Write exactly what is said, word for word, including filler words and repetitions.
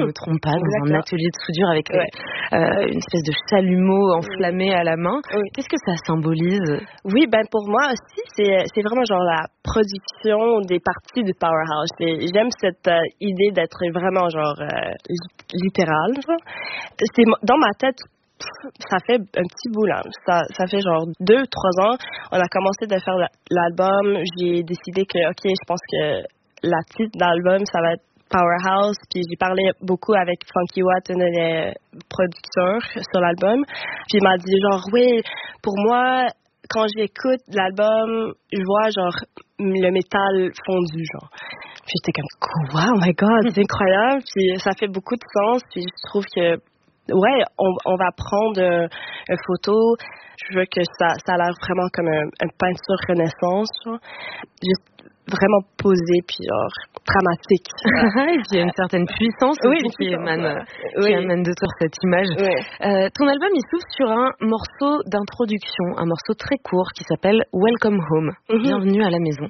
ne me trompe pas, dans Exactement. un atelier de soudure avec ouais. euh, une espèce de chalumeau enflammé à la main. Oui. Qu'est-ce que ça symbolise? Oui, ben pour moi aussi, c'est, c'est vraiment genre la production des parties du Powerhouse. Et j'aime cette euh, idée d'être vraiment genre euh, littérale. Genre. C'est dans ma tête. Ça fait un petit bout là. Ça, ça fait genre deux, trois ans. On a commencé de faire l'album. J'ai décidé que, ok, je pense que la titre d'album, ça va être Powerhouse. Puis j'ai parlé beaucoup avec Funky Watt, un des producteurs sur l'album. Puis il m'a dit genre, oui, pour moi, quand j'écoute l'album, je vois genre le métal fondu, genre. Puis j'étais comme, quoi, oh my god, c'est incroyable. Puis ça fait beaucoup de sens. Puis je trouve que ouais, on, on va prendre euh, une photo. Je veux que ça, ça a l'air vraiment comme un, une peinture renaissance, genre. Juste vraiment posée puis genre dramatique. Et puis il y a une certaine puissance oui, aussi qui, émane, voilà. qui oui. émane de toi cette image. Oui. Euh, ton album il s'ouvre sur un morceau d'introduction, un morceau très court qui s'appelle Welcome Home. Mm-hmm. Bienvenue à la maison.